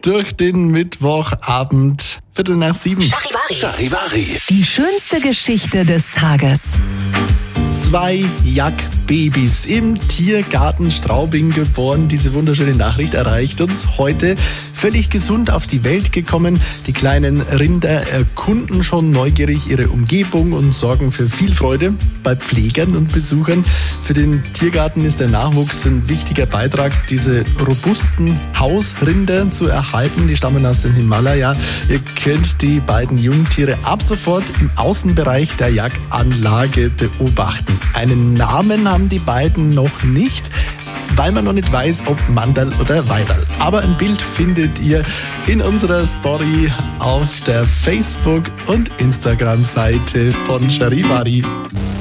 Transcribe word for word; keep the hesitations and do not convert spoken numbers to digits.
durch den Mittwochabend. Viertel nach sieben. Charivari. Charivari. Die schönste Geschichte des Tages. Zwei Jackbabys im Tiergarten Straubing geboren. Diese wunderschöne Nachricht erreicht uns heute. Völlig gesund auf die Welt gekommen. Die kleinen Rinder erkunden schon neugierig ihre Umgebung und sorgen für viel Freude bei Pflegern und Besuchern. Für den Tiergarten ist der Nachwuchs ein wichtiger Beitrag, diese robusten Hausrinder zu erhalten. Die stammen aus dem Himalaya. Ihr könnt die beiden Jungtiere ab sofort im Außenbereich der Jackanlage beobachten. Einen Namen haben die beiden noch nicht, weil man noch nicht weiß, ob Mandal oder Weidal. Aber ein Bild findet ihr in unserer Story auf der Facebook- und Instagram-Seite von Charivari.